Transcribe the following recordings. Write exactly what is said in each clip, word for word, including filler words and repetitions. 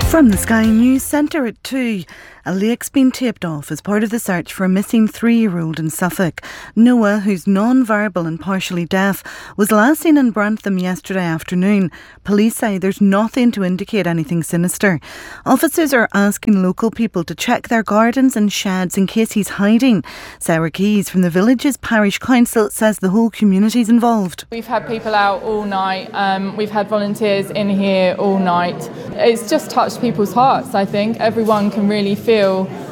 From the Sky News Centre at two, a lake's been taped off as part of the search for a missing three-year-old in Suffolk. Noah, who's non-verbal and partially deaf, was last seen in Brantham yesterday afternoon. Police say there's nothing to indicate anything sinister. Officers are asking local people to check their gardens and sheds in case he's hiding. Sarah Keys from the village's parish council says the whole community's involved. We've had people out all night, um, we've had volunteers in here all night. It's just touched people's hearts, I think. Everyone can really feel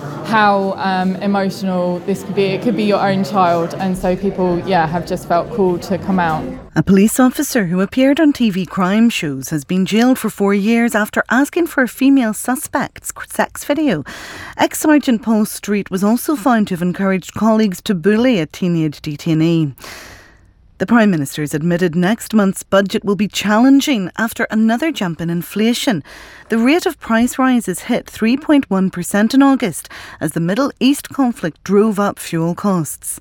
how um, emotional this could be. It could be your own child, and so people, yeah, have just felt called to come out. A police officer who appeared on T V crime shows has been jailed for four years after asking for a female suspect's sex video. Ex-Sergeant Paul Street was also found to have encouraged colleagues to bully a teenage detainee. The Prime Minister has admitted next month's budget will be challenging after another jump in inflation. The rate of price rises hit three point one percent in August as the Middle East conflict drove up fuel costs.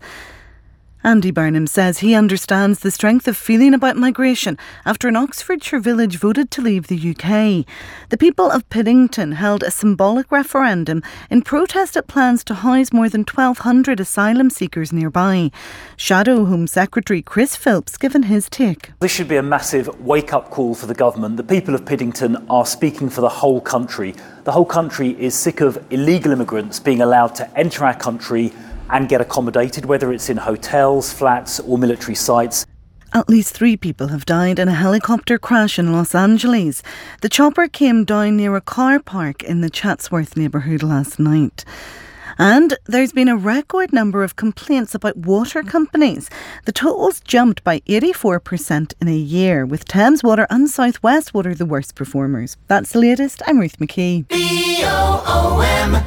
Andy Burnham says he understands the strength of feeling about migration after an Oxfordshire village voted to leave the U K. The people of Piddington held a symbolic referendum in protest at plans to house more than twelve hundred asylum seekers nearby. Shadow Home Secretary Chris Philps given his take. This should be a massive wake-up call for the government. The people of Piddington are speaking for the whole country. The whole country is sick of illegal immigrants being allowed to enter our country and get accommodated, whether it's in hotels, flats or military sites. At least three people have died in a helicopter crash in Los Angeles. The chopper came down near a car park in the Chatsworth neighbourhood last night. And there's been a record number of complaints about water companies. The totals jumped by eighty-four percent in a year, with Thames Water and South West Water the worst performers. That's the latest. I'm Ruth McKee. B O O M.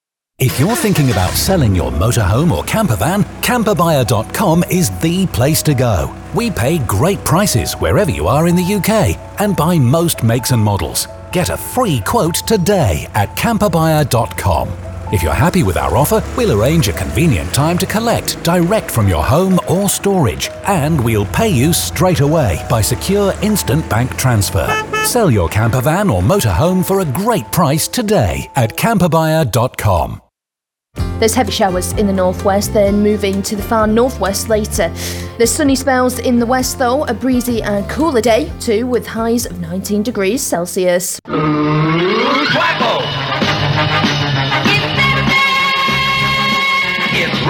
If you're thinking about selling your motorhome or camper van, camper buyer dot com is the place to go. We pay great prices wherever you are in the U K and buy most makes and models. Get a free quote today at camper buyer dot com. If you're happy with our offer, we'll arrange a convenient time to collect direct from your home or storage, and we'll pay you straight away by secure instant bank transfer. Sell your camper van or motorhome for a great price today at camper buyer dot com. There's heavy showers in the northwest, then moving to the far northwest later. There's sunny spells in the west though, a breezy and cooler day too, with highs of nineteen degrees Celsius. Quackle!